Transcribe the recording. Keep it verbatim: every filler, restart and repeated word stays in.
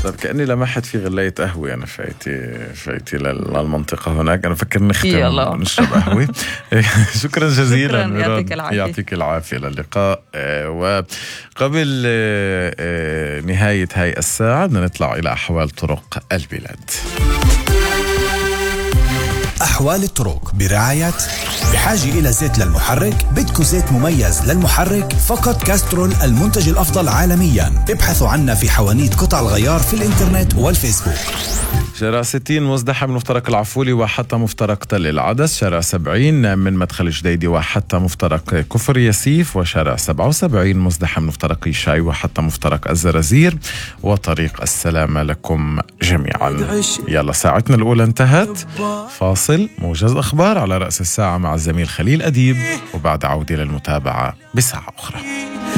طيب كأني لمحت في غلاية قهوة. أنا فايتي فايتي للمنطقة هناك. أنا فكر نختم نشرب قهوة. شكرا جزيلا. شكرا. يعطيك العافية. يعطيك العافية. للقاء. وقبل نهاية هاي الساعة بدنا نطلع إلى أحوال طرق البلاد. أحوال الطرق برعاية بحاجة إلى زيت للمحرك؟ بدكو زيت مميز للمحرك؟ فقط كاسترول المنتج الأفضل عالميا. ابحثوا عنا في حوانيت قطع الغيار في الإنترنت والفيسبوك. شارع ستين مزدحم مفترق العفولي وحتى مفترق تل العدس. شارع سبعين من مدخل جديدي وحتى مفترق كفر ياسيف. وشارع سبعة وسبعين مزدحم مفترق يشاي وحتى مفترق الزرازير. وطريق السلامة لكم جميعا. يلا ساعتنا الأولى انتهت. فاصل موجز أخبار على رأس الساعة مع الزميل خليل أديب، وبعد عودة للمتابعة بساعة أخرى.